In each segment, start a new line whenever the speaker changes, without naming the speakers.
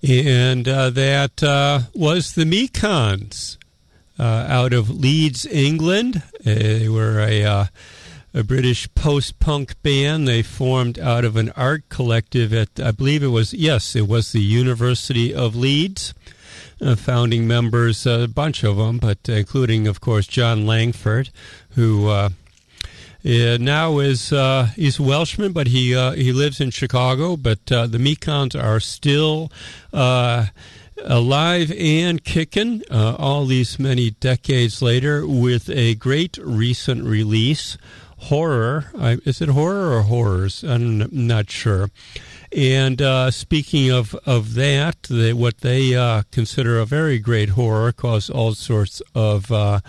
And that was the Mekons out of Leeds, England. They were a British post-punk band. They formed out of an art collective at, I believe it was the University of Leeds. Founding members, a bunch of them, but including, of course, John Langford, who now he's a Welshman, but he lives in Chicago. But the Mekons are still alive and kicking all these many decades later with a great recent release, Horror. Is it Horror or Horrors? I'm not sure. And speaking of that, what they consider a very great horror caused all sorts of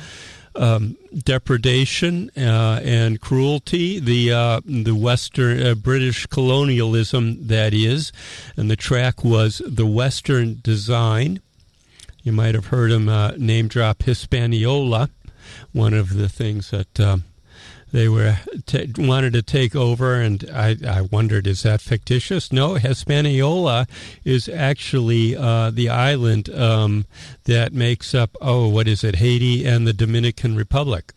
depredation and cruelty. The Western British colonialism, that is, and the track was The Western Design. You might have heard him name drop Hispaniola, one of the things that they wanted to take over, and I wondered, is that fictitious? No, Hispaniola is actually the island that makes up, Haiti and the Dominican Republic.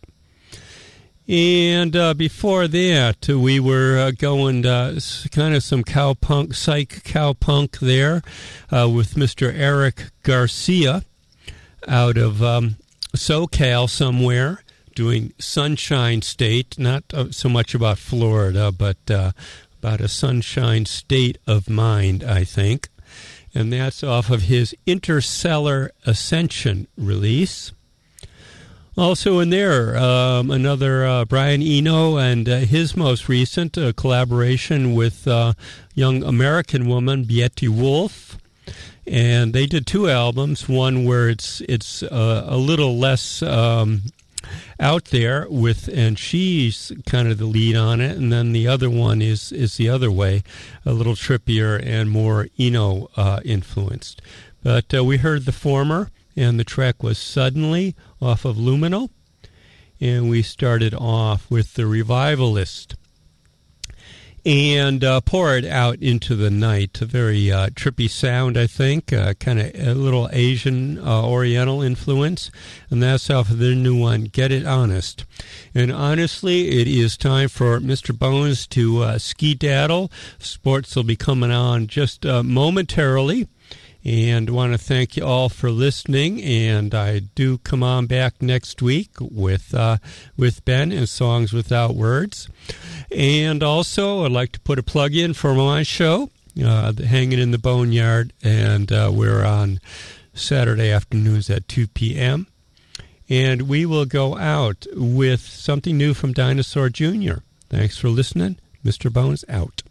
And before that, we were going kind of some psych cowpunk there with Mr. Eric Garcia out of SoCal somewhere, doing Sunshine State, not so much about Florida, but about a sunshine state of mind, I think. And that's off of his Interstellar Ascension release. Also in there, another Brian Eno and his most recent collaboration with young American woman Beatty Wolf. And they did two albums, one where it's a little less out there and she's kind of the lead on it, and then the other one is the other way, a little trippier and more Eno influenced. But we heard the former, and the track was Suddenly off of Luminal, and we started off with The Revivalist and Pour It Out Into the Night, a very trippy sound, I think, kind of a little Asian Oriental influence, and that's off of their new one, Get It Honest. And honestly, it is time for Mr. Bones to skedaddle. Sports will be coming on just momentarily. And want to thank you all for listening. And I do come on back next week with Ben and Songs Without Words. And also, I'd like to put a plug in for my show, Hanging in the Boneyard. And we're on Saturday afternoons at 2 p.m. And we will go out with something new from Dinosaur Jr. Thanks for listening. Mr. Bones out.